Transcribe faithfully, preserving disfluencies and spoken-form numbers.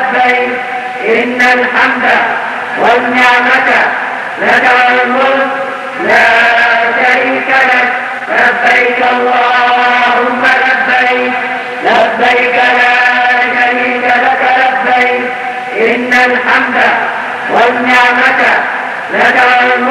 لبيك إن الحمد والنعمة لك والملك لا شريك لك لبيك اللهم لبيك لبيك لا شريك لك لبيك إن الحمد والنعمة لك والملك